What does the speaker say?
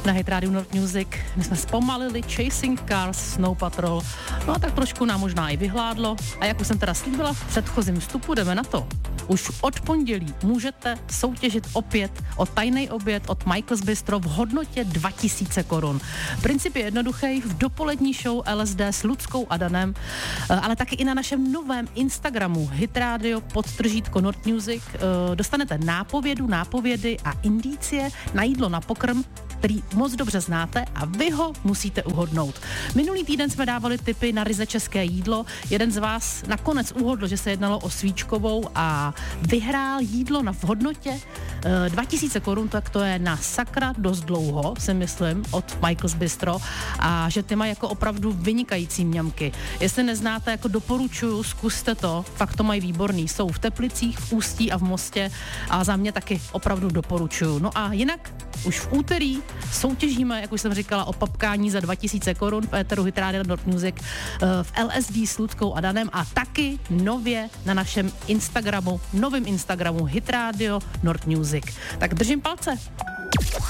na Hit Radio North Music. My jsme zpomalili Chasing Cars Snow Patrol. No a tak trošku nám možná i vyhládlo. A jak už jsem teda slíbila v předchozím vstupu, jdeme na to. Už od pondělí můžete soutěžit opět o tajný oběd od Michael's Bistro v hodnotě 2000 korun. Princip je jednoduchý, v dopolední show LSD s Luckou a Danem, ale taky i na našem novém Instagramu Hit Radio _ North Music dostanete nápovědy a indicie na jídlo na pokrm, který moc dobře znáte a vy ho musíte uhodnout. Minulý týden jsme dávali tipy na ryze české jídlo. Jeden z vás nakonec uhodl, že se jednalo o svíčkovou a vyhrál jídlo v hodnotě 2000 korun, tak to je na sakra dost dlouho, si myslím, od Michael's Bistro, a že ty mají jako opravdu vynikající mňamky. Jestli neznáte, jako doporučuju, zkuste to, fakt to mají výborný. Jsou v Teplicích, v Ústí a v Mostě a za mě taky opravdu doporučuju. No a jinak už v úterý soutěžíme, jak už jsem říkala, o papkání za 2000 korun v éteru Hit Radio North Music v LSD s Luckou a Danem a taky nově na našem Instagramu, novém Instagramu Hit Radio North Music. Tak držím palce.